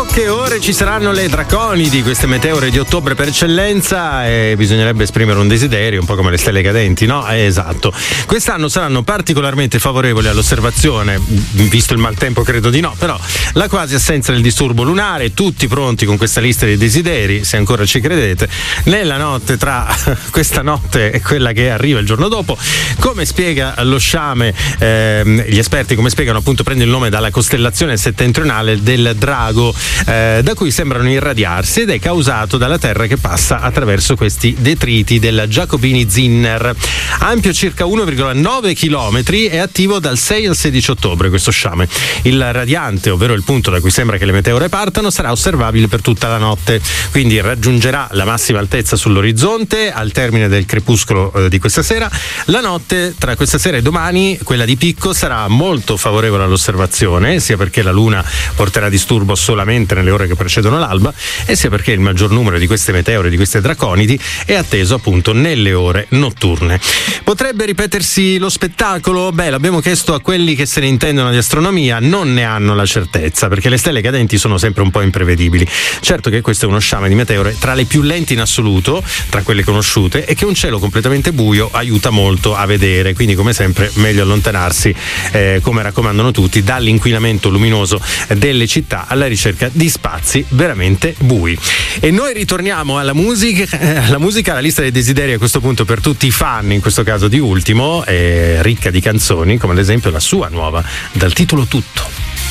poche ore ci saranno le Draconidi, queste meteore di ottobre per eccellenza, e bisognerebbe esprimere un desiderio, un po' come le stelle cadenti, no? Esatto. Quest'anno saranno particolarmente favorevoli all'osservazione, visto il maltempo credo di no, però la quasi assenza del disturbo lunare, tutti pronti con questa lista di desideri, se ancora ci credete, nella notte tra questa notte e quella che arriva il giorno dopo, come spiega lo Sciame, gli esperti come spiegano appunto prende il nome dalla costellazione settentrionale del Drago, da cui sembrano irradiarsi, ed è causato dalla Terra che passa attraverso questi detriti del Giacobini-Zinner. Ampio circa 1,9 km, è attivo dal 6 al 16 ottobre questo Sciame. Il radiante, ovvero il punto da cui sembra che le meteore partano, sarà osservabile per tutta la notte, quindi raggiungerà la massima altezza sull'orizzonte al termine del crepuscolo di questa sera. La notte tra questa sera e domani, quella di picco, sarà molto favorevole all'osservazione, sia perché la Luna porterà disturbo solamente nelle ore che precedono l'alba, e sia perché il maggior numero di queste meteore, di queste Draconidi, è atteso appunto nelle ore notturne. Potrebbe ripetersi lo spettacolo? Beh, l'abbiamo chiesto a quelli che se ne intendono di astronomia, non ne hanno la certezza, perché le stelle cadenti sono sempre un po' imprevedibili. Certo che questo è uno sciame di meteore tra le più lenti in assoluto, tra quelle conosciute, e che un cielo completamente buio aiuta molto a vedere, quindi come sempre meglio allontanarsi, come raccomandano tutti, dall'inquinamento luminoso delle città alla ricerca di spazi veramente bui. E noi ritorniamo alla musica, la lista dei desideri a questo punto per tutti i fan, in questo caso di Ultimo, è ricca di canzoni, come ad esempio la sua nuova dal titolo Tutto.